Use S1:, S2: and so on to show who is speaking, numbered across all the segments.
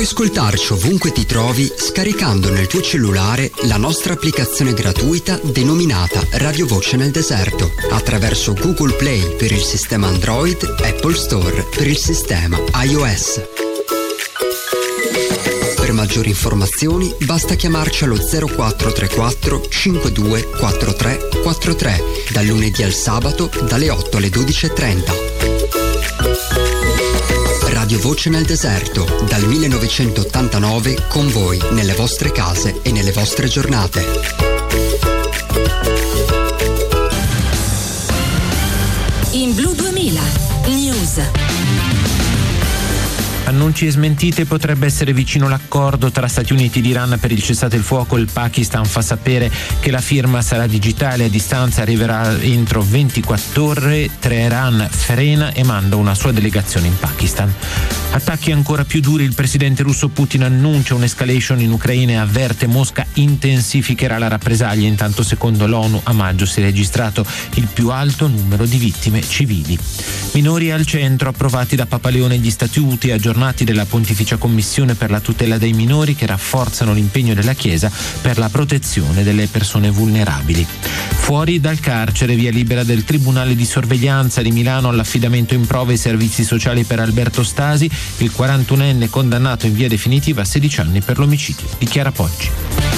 S1: Puoi ascoltarci ovunque ti trovi scaricando nel tuo cellulare la nostra applicazione gratuita denominata Radio Voce nel Deserto attraverso Google Play per il sistema Android, Apple Store per il sistema iOS. Per maggiori informazioni basta chiamarci allo 0434 52 43 43 dal lunedì al sabato dalle 8 alle 12:30. Radio Voce nel Deserto, dal 1989 con voi nelle vostre case e nelle vostre giornate.
S2: In Blu 2000 News.
S3: Annunci e smentite, potrebbe essere vicino l'accordo tra Stati Uniti ed Iran per il cessate il fuoco. Il Pakistan fa sapere che la firma sarà digitale, a distanza arriverà entro 24 ore. Teheran frena e manda una sua delegazione in Pakistan. Attacchi ancora più duri, il presidente russo Putin annuncia un'escalation in Ucraina e avverte Mosca intensificherà la rappresaglia. Intanto, secondo l'ONU, a maggio si è registrato il più alto numero di vittime civili. Minori al centro, approvati da Papa Leone e gli Statuti aggiornati della Pontificia Commissione per la tutela dei minori, che rafforzano l'impegno della Chiesa per la protezione delle persone vulnerabili. Fuori dal carcere, via libera del Tribunale di Sorveglianza di Milano all'affidamento in prova ai servizi sociali per Alberto Stasi, il 41enne condannato in via definitiva a 16 anni per l'omicidio di Chiara Poggi.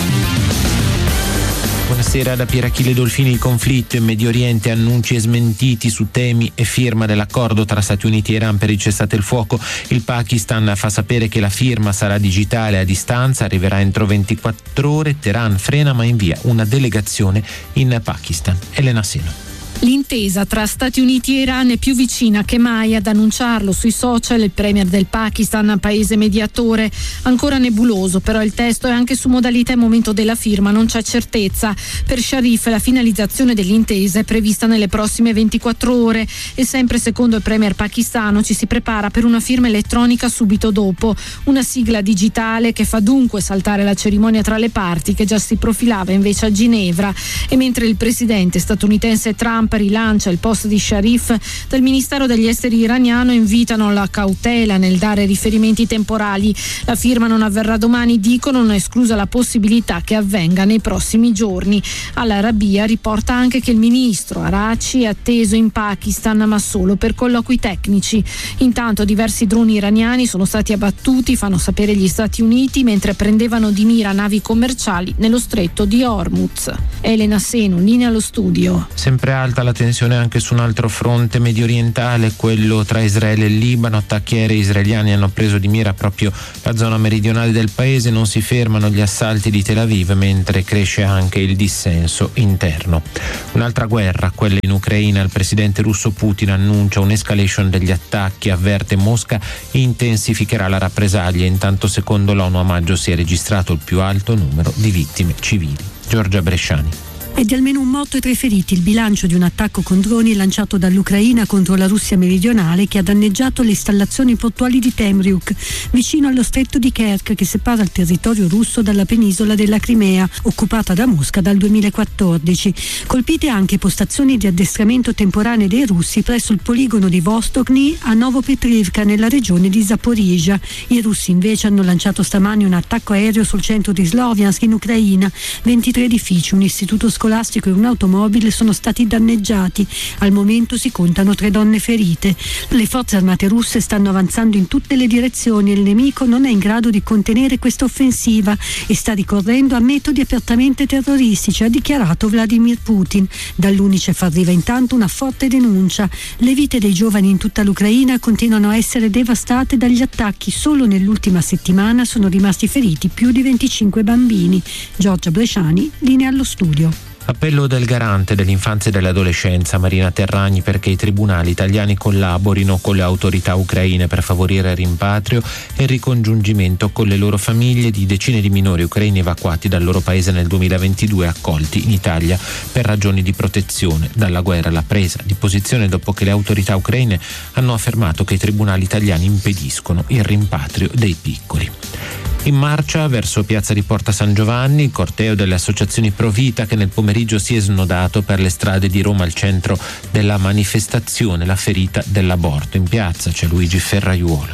S3: Buonasera da Pierachille Dolfini. Il conflitto in Medio Oriente, annunci e smentiti su temi e firma dell'accordo tra Stati Uniti e Iran per il cessate il fuoco. Il Pakistan fa sapere che la firma sarà digitale, a distanza, arriverà entro 24 ore. Teheran frena ma invia una delegazione in Pakistan. Elena Seno.
S4: L'intesa tra Stati Uniti e Iran è più vicina che mai. Ad annunciarlo sui social il premier del Pakistan, paese mediatore. Ancora nebuloso però il testo, e anche su modalità e momento della firma non c'è certezza. Per Sharif la finalizzazione dell'intesa è prevista nelle prossime 24 ore e sempre secondo il premier pakistano ci si prepara per una firma elettronica subito dopo. Una sigla digitale che fa dunque saltare la cerimonia tra le parti, che già si profilava invece a Ginevra. E mentre il presidente statunitense Trump rilancia il post di Sharif, dal Ministero degli Esteri iraniano invitano alla cautela nel dare riferimenti temporali. La firma non avverrà domani, dicono, non è esclusa la possibilità che avvenga nei prossimi giorni. Al-Arabiya riporta anche che il ministro Araghchi è atteso in Pakistan, ma solo per colloqui tecnici. Intanto diversi droni iraniani sono stati abbattuti, fanno sapere gli Stati Uniti, mentre prendevano di mira navi commerciali nello stretto di Hormuz. Elena Seno, linea allo studio.
S3: Sempre alta la tensione anche su un altro fronte mediorientale, quello tra Israele e il Libano. Attacchi aerei israeliani hanno preso di mira proprio la zona meridionale del paese. Non si fermano gli assalti di Tel Aviv, mentre cresce anche il dissenso interno. Un'altra guerra, quella in Ucraina. Il presidente russo Putin annuncia un'escalation degli attacchi, avverte Mosca intensificherà la rappresaglia. Intanto, secondo l'ONU, a maggio si è registrato il più alto numero di vittime civili. Giorgia Bresciani.
S5: È di almeno un morto e 3 feriti il bilancio di un attacco con droni lanciato dall'Ucraina contro la Russia meridionale, che ha danneggiato le installazioni portuali di Temriuk, vicino allo stretto di Kerch, che separa il territorio russo dalla penisola della Crimea, occupata da Mosca dal 2014. Colpite anche postazioni di addestramento temporanee dei russi presso il poligono di Vostochny a Novopetrivka, nella regione di Zaporizhia. I russi invece hanno lanciato stamani un attacco aereo sul centro di Sloviansk in Ucraina. 23 edifici, un istituto scolastico e un'automobile sono stati danneggiati. Al momento si contano 3 donne ferite. Le forze armate russe stanno avanzando in tutte le direzioni e il nemico non è in grado di contenere questa offensiva e sta ricorrendo a metodi apertamente terroristici, ha dichiarato Vladimir Putin. Dall'UNICEF arriva intanto una forte denuncia. Le vite dei giovani in tutta l'Ucraina continuano a essere devastate dagli attacchi. Solo nell'ultima settimana sono rimasti feriti più di 25 bambini. Giorgia Bresciani, linea allo studio.
S3: Appello del garante dell'infanzia e dell'adolescenza Marina Terragni perché i tribunali italiani collaborino con le autorità ucraine per favorire il rimpatrio e il ricongiungimento con le loro famiglie di decine di minori ucraini evacuati dal loro paese nel 2022, accolti in Italia per ragioni di protezione dalla guerra. La presa di posizione dopo che le autorità ucraine hanno affermato che i tribunali italiani impediscono il rimpatrio dei piccoli. In marcia verso Piazza di Porta San Giovanni il corteo delle associazioni Pro Vita, che nel pomeriggio si è snodato per le strade di Roma al centro della manifestazione La ferita dell'aborto. In piazza c'è Luigi Ferraiuolo.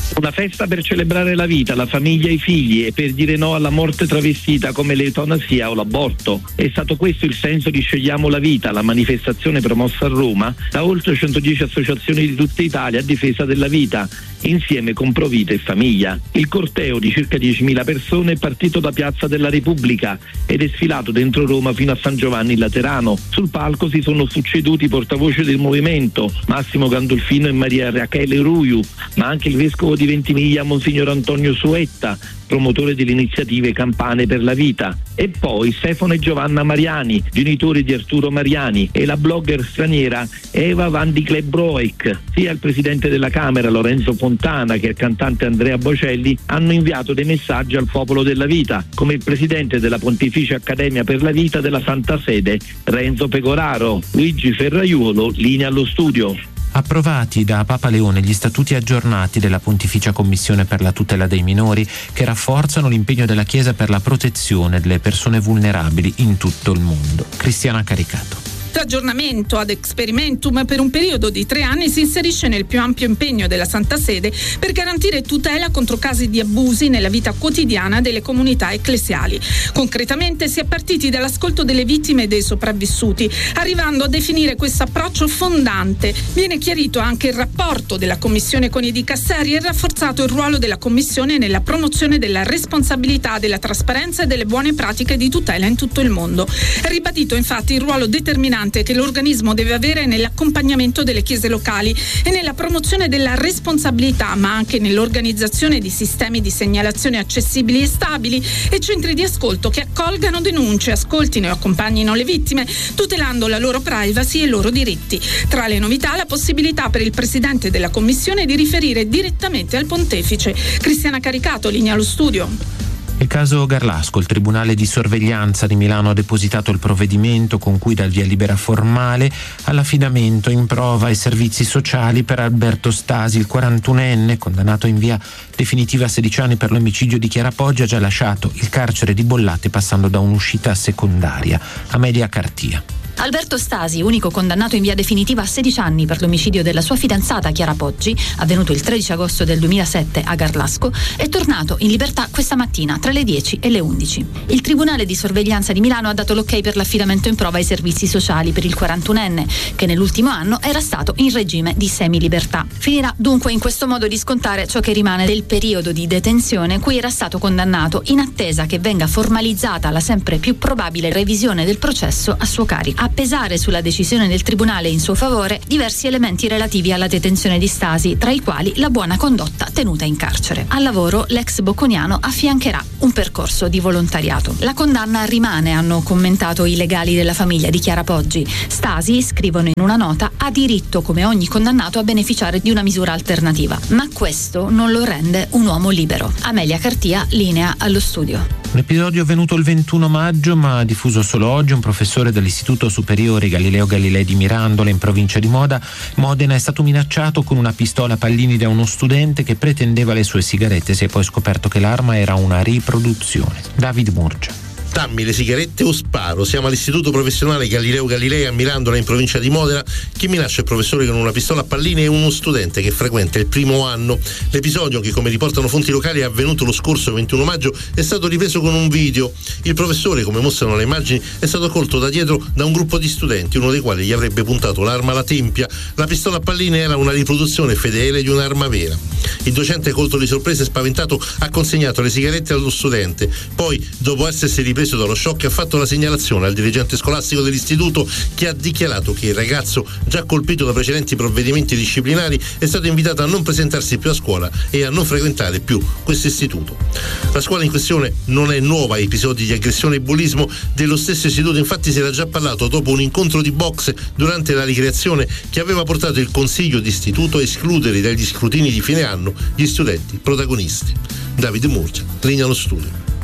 S6: Una festa per celebrare la vita, la famiglia e i figli e per dire no alla morte travestita come l'eutanasia o l'aborto. È stato questo il senso di Scegliamo la vita, la manifestazione promossa a Roma da oltre 110 associazioni di tutta Italia a difesa della vita, insieme con Provita e Famiglia. Il corteo di circa 10.000 persone è partito da Piazza della Repubblica ed è sfilato dentro Roma fino a San Giovanni in Laterano. Sul palco si sono succeduti i portavoce del movimento, Massimo Gandolfino e Maria Rachele Ruiu, ma anche il vescovo di Ventimiglia, Monsignor Antonio Suetta, promotore delle iniziative Campane per la Vita, e poi Stefano e Giovanna Mariani, genitori di Arturo Mariani, e la blogger straniera Eva Van di Klebroek. Sia il presidente della Camera Lorenzo Fontana che il cantante Andrea Bocelli hanno inviato dei messaggi al popolo della vita, come il presidente della Pontificia Accademia per la Vita della Santa Sede Renzo Pecoraro. Luigi Ferraiuolo, linea allo studio.
S3: Approvati da Papa Leone gli statuti aggiornati della Pontificia Commissione per la tutela dei minori, che rafforzano l'impegno della Chiesa per la protezione delle persone vulnerabili in tutto il mondo. Cristiana Caricato.
S7: L'aggiornamento ad experimentum per un periodo di 3 anni si inserisce nel più ampio impegno della Santa Sede per garantire tutela contro casi di abusi nella vita quotidiana delle comunità ecclesiali. Concretamente si è partiti dall'ascolto delle vittime e dei sopravvissuti, arrivando a definire questo approccio fondante. Viene chiarito anche il rapporto della Commissione con i dicasteri e rafforzato il ruolo della Commissione nella promozione della responsabilità, della trasparenza e delle buone pratiche di tutela in tutto il mondo. È ribadito infatti il ruolo determinante che l'organismo deve avere nell'accompagnamento delle chiese locali e nella promozione della responsabilità, ma anche nell'organizzazione di sistemi di segnalazione accessibili e stabili e centri di ascolto che accolgano denunce, ascoltino e accompagnino le vittime, tutelando la loro privacy e i loro diritti. Tra le novità, la possibilità per il presidente della commissione di riferire direttamente al pontefice. Cristiana Caricato, linea allo studio.
S3: Il caso Garlasco, il Tribunale di Sorveglianza di Milano ha depositato il provvedimento con cui dà il via libera formale all'affidamento in prova ai servizi sociali per Alberto Stasi, il 41enne, condannato in via definitiva a 16 anni per l'omicidio di Chiara Poggi, ha già lasciato il carcere di Bollate passando da un'uscita secondaria. Amelia Cartia.
S8: Alberto Stasi, unico condannato in via definitiva a 16 anni per l'omicidio della sua fidanzata Chiara Poggi, avvenuto il 13 agosto del 2007 a Garlasco, è tornato in libertà questa mattina tra le 10 e le 11. Il Tribunale di Sorveglianza di Milano ha dato l'ok per l'affidamento in prova ai servizi sociali per il 41enne, che nell'ultimo anno era stato in regime di semilibertà. Finirà dunque in questo modo di scontare ciò che rimane del periodo di detenzione cui era stato condannato, in attesa che venga formalizzata la sempre più probabile revisione del processo a suo carico. A pesare sulla decisione del Tribunale in suo favore diversi elementi relativi alla detenzione di Stasi, tra i quali la buona condotta tenuta in carcere. Al lavoro l'ex bocconiano affiancherà un percorso di volontariato. La condanna rimane, hanno commentato i legali della famiglia di Chiara Poggi. Stasi, scrivono in una nota, ha diritto come ogni condannato a beneficiare di una misura alternativa, ma questo non lo rende un uomo libero. Amelia Cartia, linea allo studio.
S3: Un episodio avvenuto il 21 maggio ma diffuso solo oggi. Un professore dell'Istituto Superiore Galileo Galilei di Mirandola, in provincia di Modena, è stato minacciato con una pistola a pallini da uno studente che pretendeva le sue sigarette. Si è poi scoperto che l'arma era una riproduzione. David Murgia.
S9: Dammi le sigarette o sparo. Siamo all'Istituto Professionale Galileo Galilei a Mirandola, in provincia di Modena. Chi minaccia il professore con una pistola a pallini è uno studente che frequenta il primo anno. L'episodio, che come riportano fonti locali è avvenuto lo scorso 21 maggio, è stato ripreso con un video. Il professore, come mostrano le immagini, è stato colto da dietro da un gruppo di studenti, uno dei quali gli avrebbe puntato l'arma alla tempia. La pistola a pallini era una riproduzione fedele di un'arma vera. Il docente, colto di sorpresa e spaventato, ha consegnato le sigarette allo studente. Poi, dopo essersi ripreso dallo shock, ha fatto la segnalazione al dirigente scolastico dell'istituto, che ha dichiarato che il ragazzo, già colpito da precedenti provvedimenti disciplinari, è stato invitato a non presentarsi più a scuola e a non frequentare più questo istituto. La scuola in questione non è nuova a episodi di aggressione e bullismo. Dello stesso istituto infatti si era già parlato dopo un incontro di boxe durante la ricreazione che aveva portato il consiglio d'istituto a escludere dagli scrutini di fine anno gli studenti protagonisti. Davide Murgia, linea allo studio.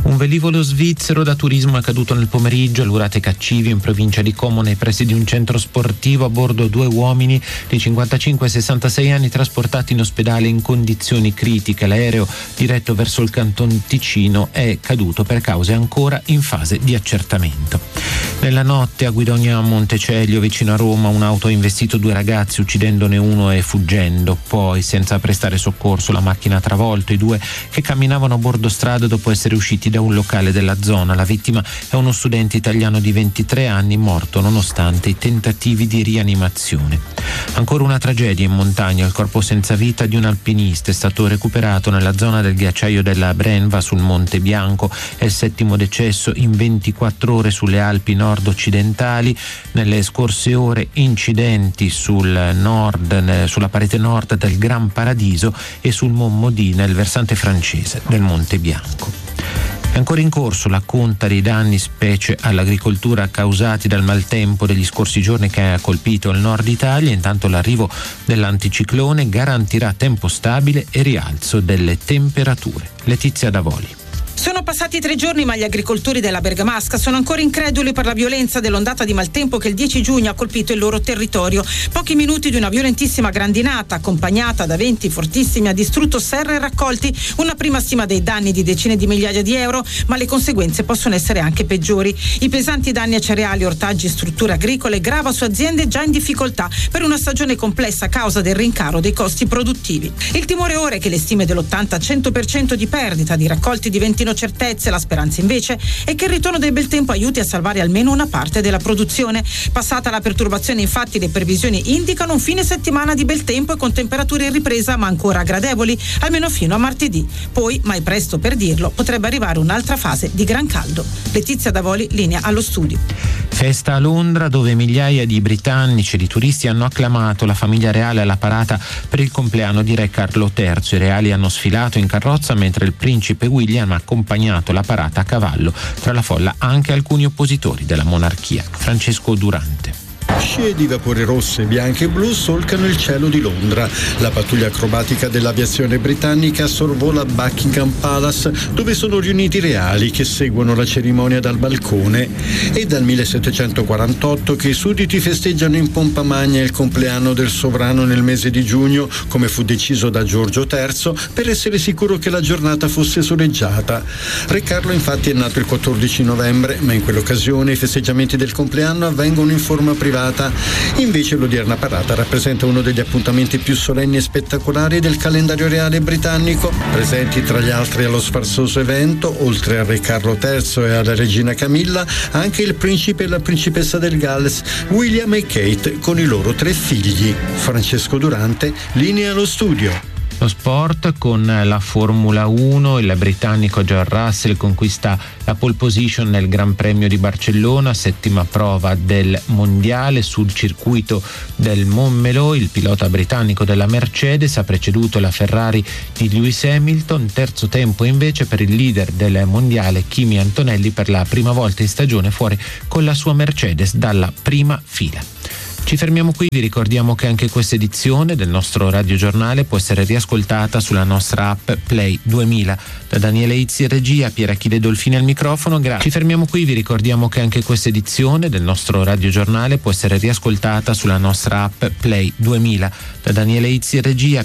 S3: Un velivolo svizzero da turismo è caduto nel pomeriggio all'Urate Caccivi in provincia di Como nei pressi di un centro sportivo. A bordo 2 uomini di 55 e 66 anni trasportati in ospedale in condizioni critiche. L'aereo diretto verso il Canton Ticino è caduto per cause ancora in fase di accertamento. Nella notte a Guidonia Montecelio vicino a Roma un'auto ha investito 2 ragazzi uccidendone uno e fuggendo. Poi, senza prestare soccorso, la macchina ha travolto i 2 che camminavano a bordo strada dopo essere usciti da un locale della zona. La vittima è uno studente italiano di 23 anni morto nonostante i tentativi di rianimazione. Ancora una tragedia in montagna. Il corpo senza vita di un alpinista è stato recuperato nella zona del ghiacciaio della Brenva sul Monte Bianco. È il 7° decesso in 24 ore sulle Alpi nord-occidentali. Nelle scorse ore incidenti sulla parete nord del Gran Paradiso e sul Mont Maudit nel versante francese del Monte Bianco. È ancora in corso la conta dei danni, specie all'agricoltura, causati dal maltempo degli scorsi giorni che ha colpito il nord Italia. Intanto l'arrivo dell'anticiclone garantirà tempo stabile e rialzo delle temperature. Letizia Davoli.
S10: Sono passati 3 giorni, ma gli agricoltori della Bergamasca sono ancora increduli per la violenza dell'ondata di maltempo che il 10 giugno ha colpito il loro territorio. Pochi minuti di una violentissima grandinata, accompagnata da venti fortissimi, ha distrutto serre e raccolti. Una prima stima dei danni di decine di migliaia di euro, ma le conseguenze possono essere anche peggiori. I pesanti danni a cereali, ortaggi e strutture agricole grava su aziende già in difficoltà per una stagione complessa a causa del rincaro dei costi produttivi. Il timore ora è che le stime dell'80-100% di perdita di raccolti diventino certezze. La speranza invece è che il ritorno del bel tempo aiuti a salvare almeno una parte della produzione. Passata la perturbazione, infatti, le previsioni indicano un fine settimana di bel tempo e con temperature in ripresa, ma ancora gradevoli, almeno fino a martedì. Poi, ma è presto per dirlo, potrebbe arrivare un'altra fase di gran caldo. Letizia Davoli, linea allo studio.
S3: Festa a Londra, dove migliaia di britannici e di turisti hanno acclamato la famiglia reale alla parata per il compleanno di Re Carlo III. I reali hanno sfilato in carrozza mentre il principe William ha accompagnato la parata a cavallo. Tra la folla anche alcuni oppositori della monarchia. Francesco Durante.
S11: Scie di vapori rosse, bianche e blu solcano il cielo di Londra. La pattuglia acrobatica dell'aviazione britannica sorvola Buckingham Palace, dove sono riuniti i reali che seguono la cerimonia dal balcone. È dal 1748 che i sudditi festeggiano in pompa magna il compleanno del sovrano nel mese di giugno, come fu deciso da Giorgio III, per essere sicuro che la giornata fosse soleggiata. Re Carlo infatti è nato il 14 novembre, ma in quell'occasione i festeggiamenti del compleanno avvengono in forma privata. Invece l'odierna parata rappresenta uno degli appuntamenti più solenni e spettacolari del calendario reale britannico. Presenti tra gli altri allo sfarzoso evento, oltre al re Carlo III e alla regina Camilla, anche il principe e la principessa del Galles, William e Kate, con i loro 3 figli. Francesco Durante, linea allo studio.
S3: Lo sport con la Formula 1, il britannico George Russell conquista la pole position nel Gran Premio di Barcellona, 7ª prova del mondiale sul circuito del Montmeló. Il pilota britannico della Mercedes ha preceduto la Ferrari di Lewis Hamilton. Terzo tempo invece per il leader del mondiale Kimi Antonelli, per la prima volta in stagione fuori con la sua Mercedes dalla prima fila. Ci fermiamo qui, vi ricordiamo che anche questa edizione del nostro radiogiornale può essere riascoltata sulla nostra app Play 2000. Da Daniele Izzi in regia, Pierachille Dolfini al microfono, grazie. Ci fermiamo qui, vi ricordiamo che anche questa edizione del nostro radiogiornale può essere riascoltata sulla nostra app Play 2000. Da Daniele Izzi in regia,